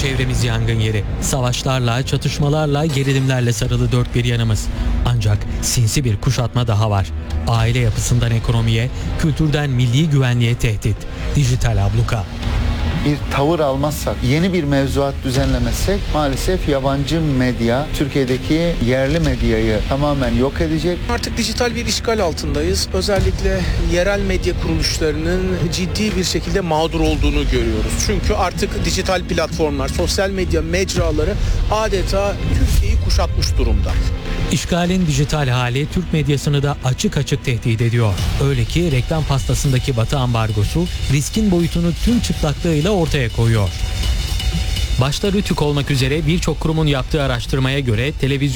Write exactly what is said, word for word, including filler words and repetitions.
çevremiz yangın yeri. Savaşlarla, çatışmalarla, gerilimlerle sarılı dört bir yanımız. Ancak sinsi bir kuşatma daha var. Aile yapısından ekonomiye, kültürden milli güvenliğe tehdit. Dijital abluka. Bir tavır almazsak, yeni bir mevzuat düzenlemezsek maalesef yabancı medya Türkiye'deki yerli medyayı tamamen yok edecek. Artık dijital bir işgal altındayız. Özellikle yerel medya kuruluşlarının ciddi bir şekilde mağdur olduğunu görüyoruz. Çünkü artık dijital platformlar, sosyal medya mecraları adeta Türkiye'yi kuşatmış durumda. İşgalin dijital hali Türk medyasını da açık açık tehdit ediyor. Öyle ki reklam pastasındaki Batı ambargosu riskin boyutunu tüm çıplaklığıyla ortaya koyuyor. Başta Rütük olmak üzere birçok kurumun yaptığı araştırmaya göre televizyon